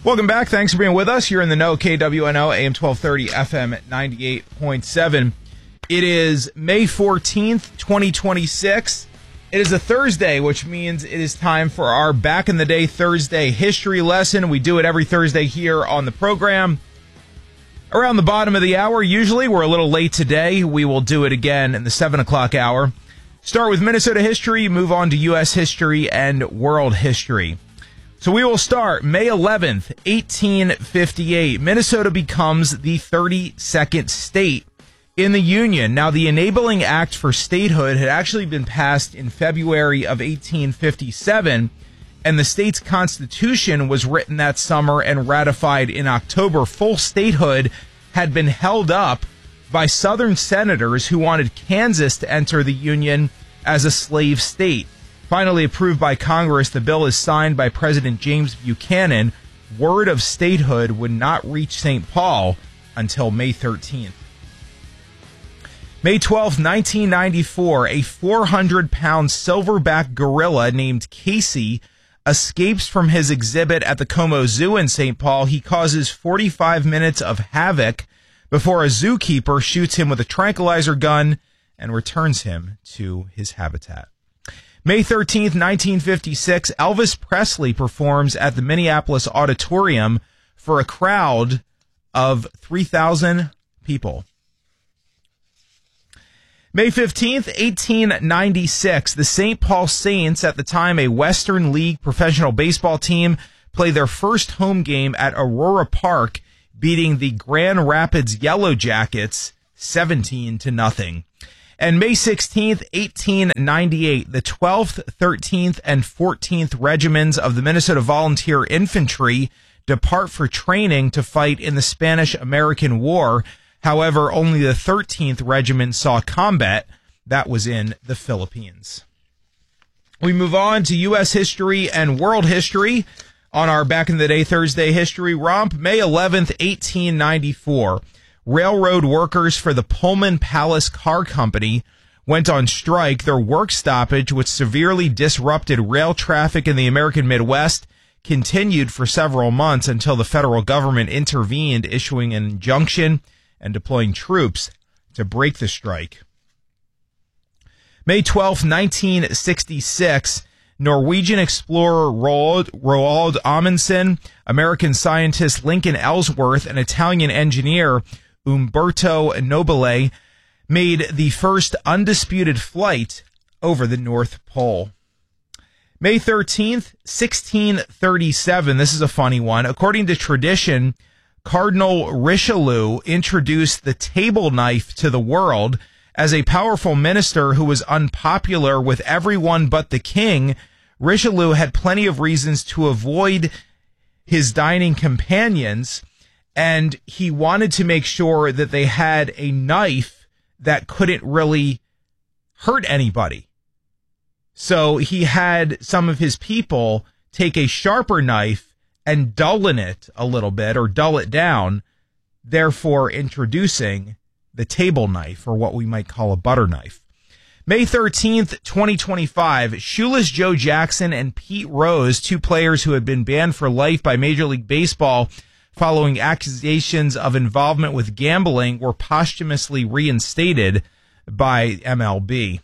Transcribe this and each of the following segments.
Welcome back. Thanks for being with us. You're in the know. KWNO, AM 1230, FM at 98.7. It is May 14th, 2026. It is a Thursday, which means it is time for our Back in the Day Thursday history lesson. We do it every Thursday here on the program. Around the bottom of the hour, usually. We're a little late today. We will do it again in the 7 o'clock hour. Start with Minnesota history, move on to U.S. history and world history. So we will start May 11th, 1858. Minnesota becomes the 32nd state in the Union. Now, the Enabling Act for statehood had actually been passed in February of 1857, and the state's constitution was written that summer and ratified in October. Full statehood had been held up by Southern senators who wanted Kansas to enter the Union as a slave state. Finally approved by Congress, the bill is signed by President James Buchanan. Word of statehood would not reach St. Paul until May 13th. May 12, 1994, a 400-pound silverback gorilla named Casey escapes from his exhibit at the Como Zoo in St. Paul. He causes 45 minutes of havoc before a zookeeper shoots him with a tranquilizer gun and returns him to his habitat. May 13th, 1956, Elvis Presley performs at the Minneapolis Auditorium for a crowd of 3,000 people. May 15th, 1896, the St. Paul Saints, at the time a Western League professional baseball team, play their first home game at Aurora Park, beating the Grand Rapids Yellow Jackets 17-0. And May 16th, 1898, the 12th, 13th, and 14th Regiments of the Minnesota Volunteer Infantry depart for training to fight in the Spanish-American War. However, only the 13th Regiment saw combat. That was in the Philippines. We move on to U.S. history and world history on our Back in the Day Thursday history romp. May 11th, 1894. Railroad workers for the Pullman Palace Car Company went on strike. Their work stoppage, which severely disrupted rail traffic in the American Midwest, continued for several months until the federal government intervened, issuing an injunction and deploying troops to break the strike. May 12, 1966, Norwegian explorer Roald Amundsen, American scientist Lincoln Ellsworth, and Italian engineer Umberto Nobile made the first undisputed flight over the North Pole. May 13th, 1637. This is a funny one. According to tradition, Cardinal Richelieu introduced the table knife to the world. As a powerful minister who was unpopular with everyone but the king, Richelieu had plenty of reasons to avoid his dining companions, and he wanted to make sure that they had a knife that couldn't really hurt anybody. So he had some of his people take a sharper knife and dullien it a little bit, or dull it down, therefore introducing the table knife, or what we might call a butter knife. May 13th, 2025, Shoeless Joe Jackson and Pete Rose, two players who had been banned for life by Major League Baseball following accusations of involvement with gambling, were posthumously reinstated by MLB.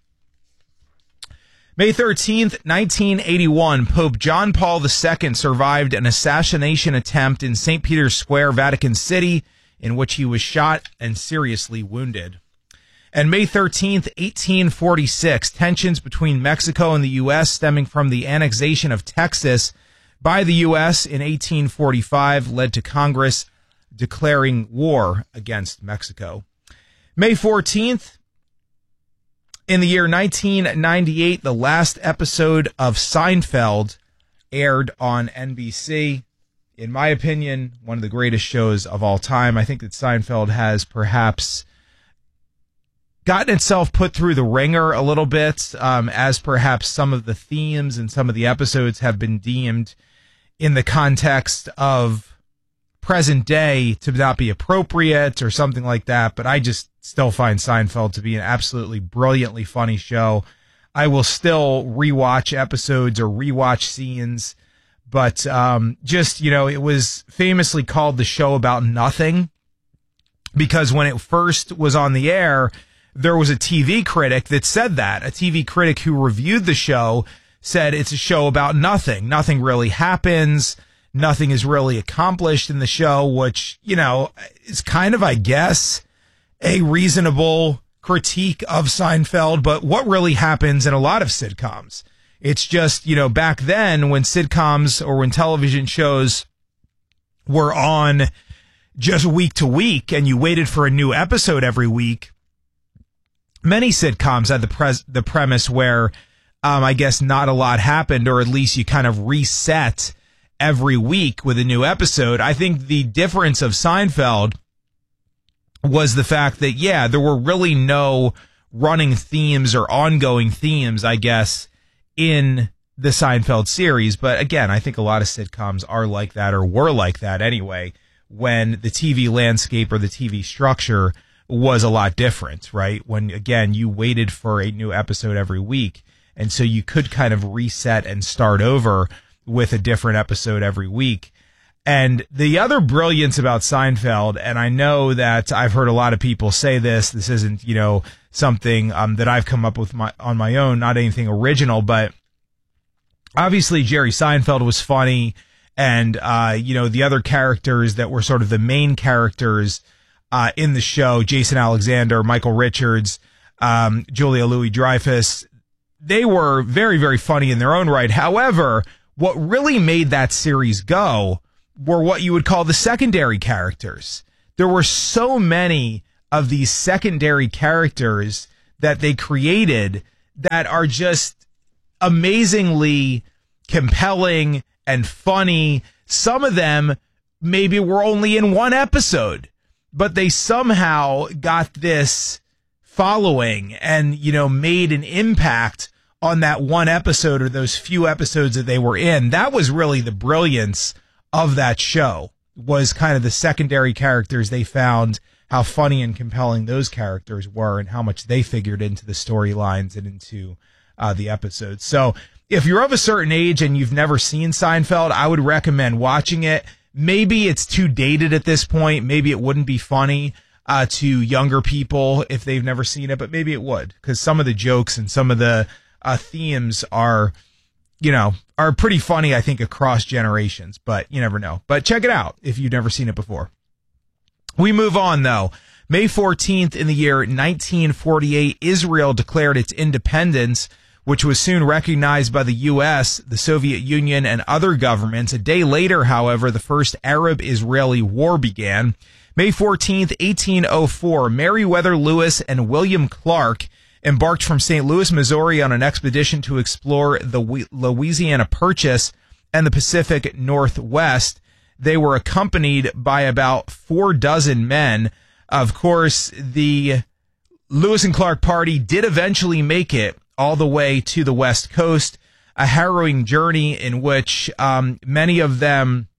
May 13th, 1981, Pope John Paul II survived an assassination attempt in St. Peter's Square, Vatican City, in which he was shot and seriously wounded. And May 13th, 1846, tensions between Mexico and the U.S. stemming from the annexation of Texas by the U.S. in 1845 led to Congress declaring war against Mexico. May 14th, in the year 1998, the last episode of Seinfeld aired on NBC. In my opinion, one of the greatest shows of all time. I think that Seinfeld has perhaps gotten itself put through the ringer a little bit, as perhaps some of the themes and some of the episodes have been deemed in the context of present day to not be appropriate or something like that. But I just still find Seinfeld to be an absolutely brilliantly funny show. I will still rewatch episodes or rewatch scenes, But just, you know, it was famously called the show about nothing because when it first was on the air, there was a TV critic that said that. A TV critic who reviewed the show said it's a show about nothing. Nothing really happens. Nothing is really accomplished in the show, which, you know, is kind of, I guess, a reasonable critique of Seinfeld. But what really happens in a lot of sitcoms? It's just, you know, back then when sitcoms or when television shows were on just week to week and you waited for a new episode every week, many sitcoms had the premise where, I guess not a lot happened, or at least you kind of reset every week with a new episode. I think the difference of Seinfeld was the fact that, yeah, there were really no running themes or ongoing themes, I guess, in the Seinfeld series. But again, I think a lot of sitcoms are like that, or were like that anyway, when the TV landscape or the TV structure was a lot different, right? When, again, you waited for a new episode every week. And so you could kind of reset and start over with a different episode every week. And the other brilliance about Seinfeld, and I know that I've heard a lot of people say this isn't, you know, something that I've come up with on my own, not anything original, but obviously Jerry Seinfeld was funny. And, you know, the other characters that were sort of the main characters in the show, Jason Alexander, Michael Richards, Julia Louis-Dreyfus, they were very, very funny in their own right. However, what really made that series go were what you would call the secondary characters. There were so many of these secondary characters that they created that are just amazingly compelling and funny. Some of them maybe were only in one episode, but they somehow got this following and, you know, made an impact on that one episode or those few episodes that they were in. That was really the brilliance of that show, was kind of the secondary characters they found, how funny and compelling those characters were and how much they figured into the storylines and into the episodes. So if you're of a certain age and you've never seen Seinfeld, I would recommend watching it. Maybe it's too dated at this point. Maybe it wouldn't be funny to younger people if they've never seen it, but maybe it would, because some of the jokes and some of the themes are, you know, are pretty funny, I think, across generations, but you never know. But check it out if you've never seen it before. We move on, though. May 14th in the year 1948, Israel declared its independence, which was soon recognized by the U.S., the Soviet Union, and other governments. A day later, however, the first Arab-Israeli War began. May 14th, 1804, Meriwether Lewis and William Clark embarked from St. Louis, Missouri on an expedition to explore the Louisiana Purchase and the Pacific Northwest. They were accompanied by about 4 men. Of course, the Lewis and Clark Party did eventually make it all the way to the West Coast, a harrowing journey in which many of them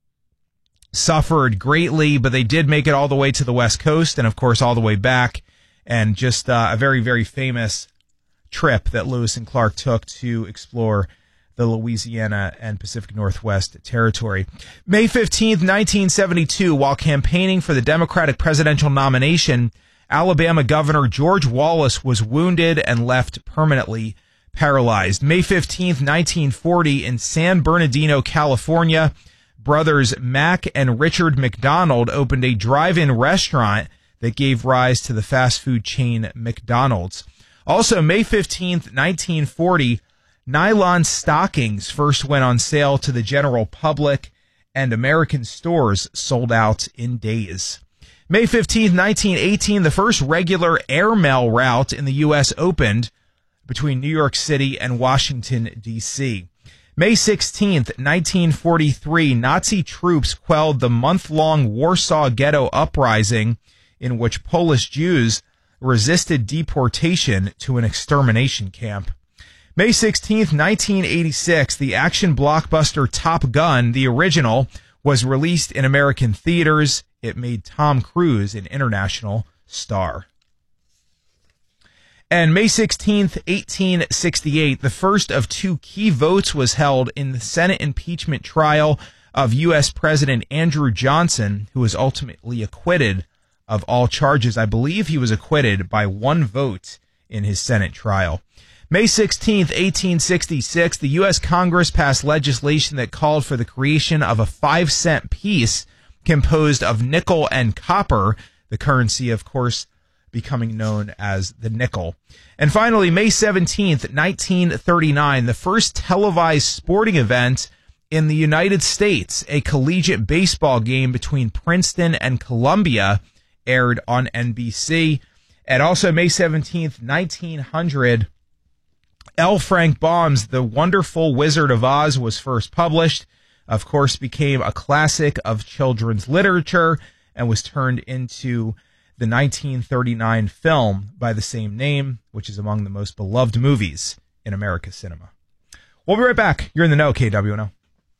suffered greatly, but they did make it all the way to the West Coast and, of course, all the way back. And just a very, very famous trip that Lewis and Clark took to explore the Louisiana and Pacific Northwest territory. May 15th, 1972, while campaigning for the Democratic presidential nomination, Alabama Governor George Wallace was wounded and left permanently paralyzed. May 15th, 1940, in San Bernardino, California, brothers Mac and Richard McDonald opened a drive-in restaurant that gave rise to the fast food chain McDonald's. Also, May 15th, 1940, nylon stockings first went on sale to the general public, and American stores sold out in days. May 15th, 1918, the first regular airmail route in the U.S. opened between New York City and Washington, D.C. May 16th, 1943, Nazi troops quelled the month-long Warsaw Ghetto uprising in which Polish Jews resisted deportation to an extermination camp. May 16th, 1986, the action blockbuster Top Gun, the original, was released in American theaters. It made Tom Cruise an international star. And May 16th, 1868, the first of two key votes was held in the Senate impeachment trial of U.S. President Andrew Johnson, who was ultimately acquitted of all charges. I believe he was acquitted by one vote in his Senate trial. May 16th, 1866, the U.S. Congress passed legislation that called for the creation of a 5-cent piece composed of nickel and copper, the currency, of course, becoming known as the nickel. And finally, May 17th, 1939, the first televised sporting event in the United States, a collegiate baseball game between Princeton and Columbia, aired on NBC. And also May 17th, 1900, L. Frank Baum's The Wonderful Wizard of Oz was first published, of course became a classic of children's literature, and was turned into the 1939 film by the same name, which is among the most beloved movies in America's cinema. We'll be right back. You're in the know, KWNO.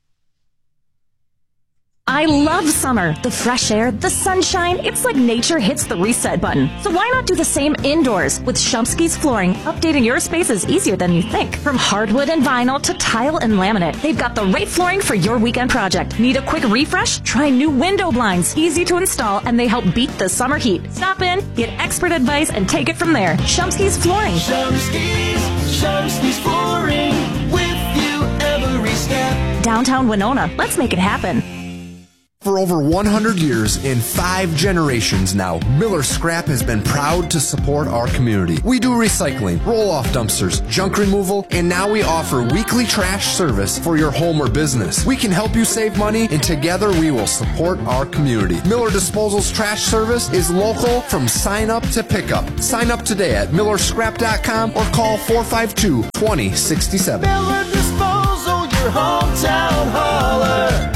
I love summer. The fresh air, the sunshine. It's like nature hits the reset button. So why not do the same indoors? With Shumsky's Flooring, updating your space is easier than you think. From hardwood and vinyl to tile and laminate, they've got the right flooring for your weekend project. Need a quick refresh? Try new window blinds. Easy to install, and they help beat the summer heat. Stop in, get expert advice, and take it from there. Shumsky's Flooring. Shumsky's Flooring. With you every step. Downtown Winona. Let's make it happen. For over 100 years, in 5 generations now, Miller Scrap has been proud to support our community. We do recycling, roll-off dumpsters, junk removal, and now we offer weekly trash service for your home or business. We can help you save money, and together we will support our community. Miller Disposal's trash service is local from sign-up to pickup. Sign up today at millerscrap.com or call 452-2067. Miller Disposal, your hometown hauler.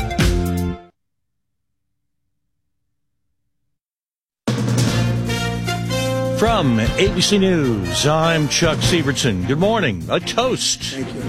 From ABC News, I'm Chuck Sievertson. Good morning. A toast. Thank you.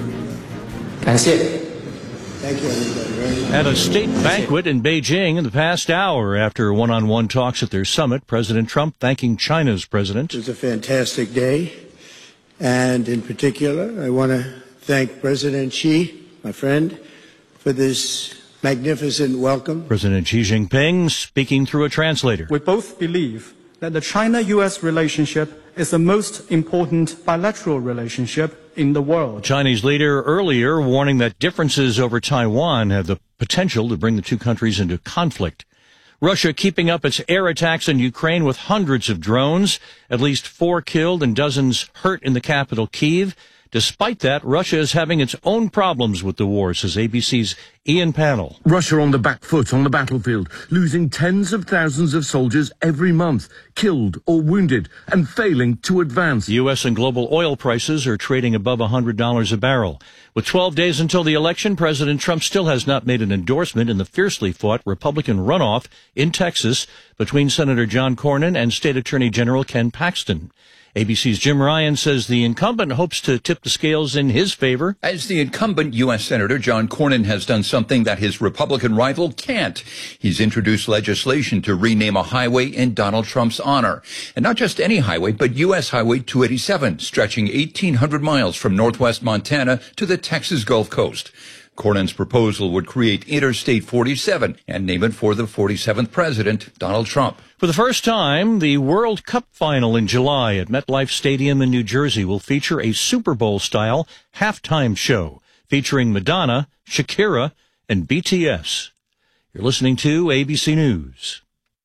Thank you, everybody. At a state banquet in Beijing in the past hour after one-on-one talks at their summit, President Trump thanking China's president. It was a fantastic day, and in particular, I want to thank President Xi, my friend, for this magnificent welcome. President Xi Jinping speaking through a translator. We both believe that the China-U.S. relationship is the most important bilateral relationship in the world. Chinese leader earlier warning that differences over Taiwan have the potential to bring the two countries into conflict. Russia keeping up its air attacks in Ukraine with hundreds of drones, at least 4 killed and dozens hurt in the capital, Kyiv. Despite that, Russia is having its own problems with the war, says ABC's Ian Pannell. Russia on the back foot on the battlefield, losing tens of thousands of soldiers every month, killed or wounded, and failing to advance. U.S. and global oil prices are trading above $100 a barrel. With 12 days until the election, President Trump still has not made an endorsement in the fiercely fought Republican runoff in Texas between Senator John Cornyn and State Attorney General Ken Paxton. ABC's Jim Ryan says the incumbent hopes to tip the scales in his favor. As the incumbent U.S. Senator, John Cornyn has done something that his Republican rival can't. He's introduced legislation to rename a highway in Donald Trump's honor. And not just any highway, but U.S. Highway 287, stretching 1,800 miles from northwest Montana to the Texas Gulf Coast. Cornyn's proposal would create Interstate 47 and name it for the 47th president, Donald Trump. For the first time, the World Cup final in July at MetLife Stadium in New Jersey will feature a Super Bowl-style halftime show featuring Madonna, Shakira, and BTS. You're listening to ABC News.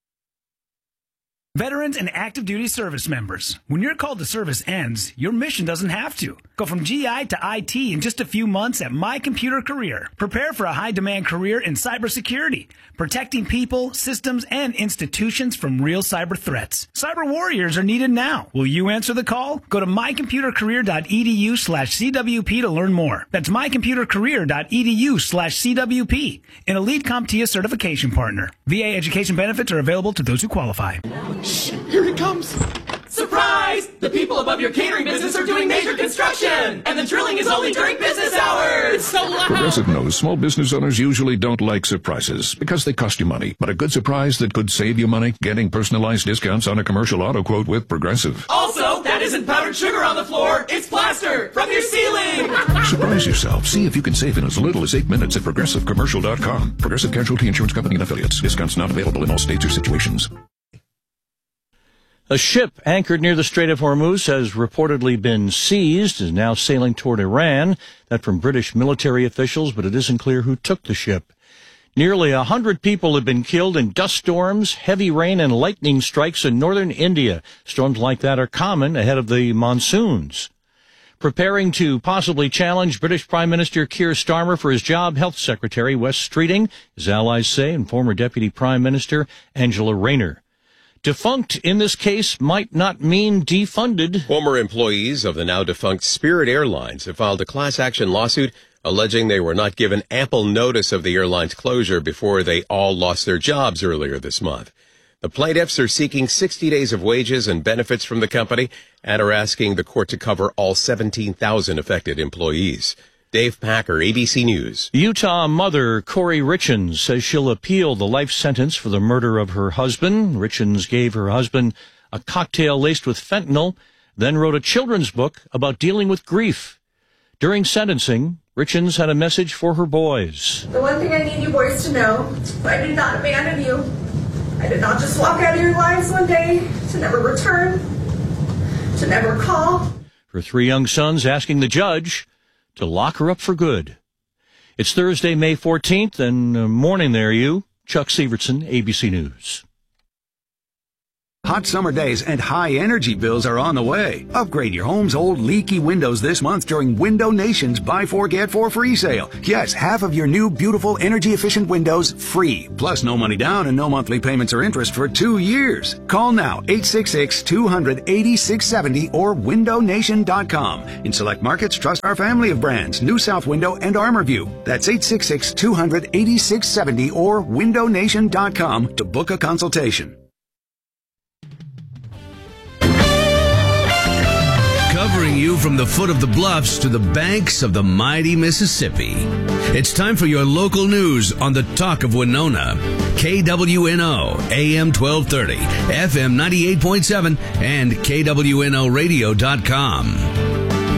Veterans and active duty service members, when your call to service ends, your mission doesn't have to. Go from GI to IT in just a few months at My Computer Career. Prepare for a high-demand career in cybersecurity, protecting people, systems, and institutions from real cyber threats. Cyber warriors are needed now. Will you answer the call? Go to mycomputercareer.edu/CWP to learn more. That's mycomputercareer.edu/CWP, an elite CompTIA certification partner. VA education benefits are available to those who qualify. Shh, here it comes. Surprise! The people above your catering business are doing major construction, and the drilling is only during business hours. It's so loud. Progressive knows small business owners usually don't like surprises because they cost you money. But a good surprise that could save you money, getting personalized discounts on a commercial auto quote with Progressive. Also, that is isn't powdered sugar on the floor, it's plaster from your ceiling! Surprise yourself. See if you can save in as little as 8 minutes at ProgressiveCommercial.com. Progressive Casualty Insurance Company and Affiliates. Discounts not available in all states or situations. A ship anchored near the Strait of Hormuz has reportedly been seized, is now sailing toward Iran. That from British military officials, but it isn't clear who took the ship. Nearly 100 people have been killed in dust storms, heavy rain, and lightning strikes in northern India. Storms like that are common ahead of the monsoons. Preparing to possibly challenge British Prime Minister Keir Starmer for his job, Health Secretary Wes Streeting, his allies say, and former Deputy Prime Minister Angela Rayner. Defunct in this case might not mean defunded. Former employees of the now-defunct Spirit Airlines have filed a class-action lawsuit alleging they were not given ample notice of the airline's closure before they all lost their jobs earlier this month. The plaintiffs are seeking 60 days of wages and benefits from the company and are asking the court to cover all 17,000 affected employees. Dave Packer, ABC News. Utah mother Corey Richens says she'll appeal the life sentence for the murder of her husband. Richens gave her husband a cocktail laced with fentanyl, then wrote a children's book about dealing with grief. During sentencing, Richens had a message for her boys. The one thing I need you boys to know, I did not abandon you. I did not just walk out of your lives one day to never return, to never call. Her 3 young sons asking the judge to lock her up for good. It's Thursday, May 14th, and morning there, you. Chuck Severson, ABC News. Hot summer days and high energy bills are on the way. Upgrade your home's old leaky windows this month during Window Nation's Buy 4 Get 4 free sale. Yes, half of your new beautiful energy efficient windows free. Plus no money down and no monthly payments or interest for 2 years. Call now 866-200-8670 or windownation.com. In select markets, trust our family of brands, New South Window and ArmorView. That's 866-200-8670 or windownation.com to book a consultation. Covering you from the foot of the bluffs to the banks of the mighty Mississippi. It's time for your local news on the Talk of Winona. KWNO, AM 1230, FM 98.7, and KWNOradio.com.